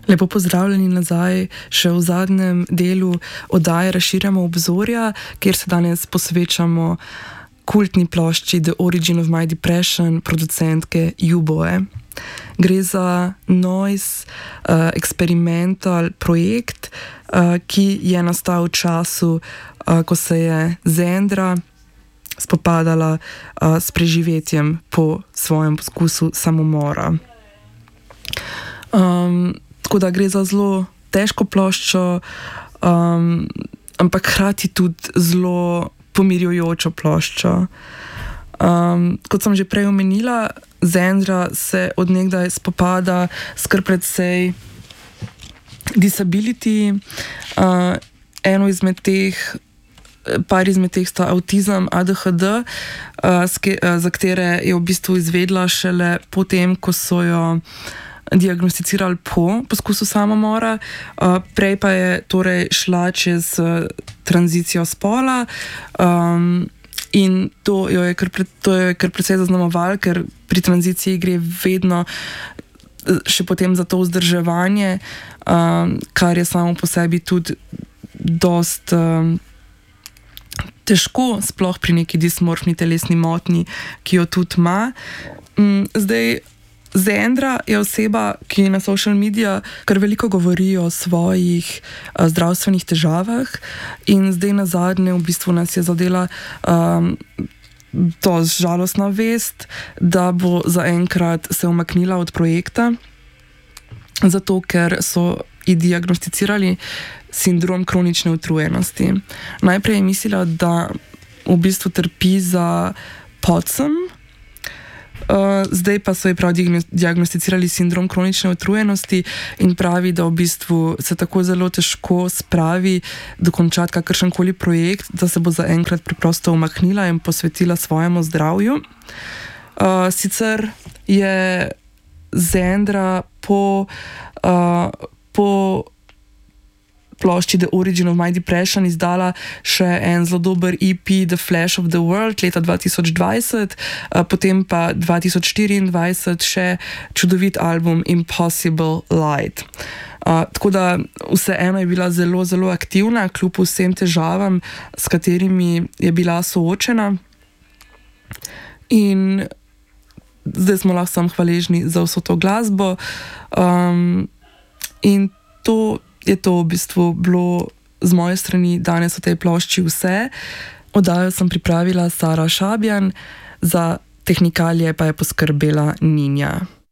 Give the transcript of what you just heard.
Lepo pozdravljeni nazaj še v zadnjem delu oddaje Razširjamo obzorja, kjer se danes posvečamo kultni plošči The Origin of My Depression producentke U-Boe. Gre za noise experimental projekt, ki je nastal v času, ko se je Zendra spopadala s preživetjem po svojem poskusu samomora. Tako da gre za zelo težko ploščo, ampak hkrati tudi zelo pomirjujočo ploščo. Kot sem že prej omenila, Zendra se od nekdaj spopada s kar precej disability. Par izmed teh sta avtizem, ADHD, za katere je v bistvu izvedla šele potem, ko so jo diagnosticirali po poskusu samomora, prej pa je torej šla čez tranzicijo spola, in to je kar precej zaznamovalo, ker pri tranziciji gre vedno še potem za to vzdrževanje, kar je samo po sebi tudi dost težko, sploh pri neki dismorfni telesni motnji, ki jo tudi ima. Zdaj, Zendra je oseba, ki na social media kar veliko govori o svojih zdravstvenih težavah, in zdaj nazadnje v bistvu nas je zadela to žalostna vest, da bo zaenkrat se umaknila od projekta, zato ker so ji diagnosticirali sindrom kronične utrujenosti. Najprej je mislila, da v bistvu trpi za podcem, zdaj pa so ji prav diagnosticirali sindrom kronične utrujenosti in pravi, da v bistvu se tako zelo težko spravi dokončati kakršenkoli projekt, da se bo zaenkrat preprosto umaknila in posvetila svojemu zdravju. Sicer je Zendra po plošči The Origin of My Depression izdala še en zelo dober EP The Flash of the World leta 2020, potem pa 2024 še čudovit album Impossible Light. Tako da vseeno je bila zelo, zelo aktivna, kljub vsem težavam, s katerimi je bila soočena. In zdaj smo lahko samo hvaležni za vso to glasbo. In to je to v bistvu bilo z moje strani danes v tej plošči vse. Oddajo sem pripravila Sara Šabjan, za tehnikalije pa je poskrbela Ninja.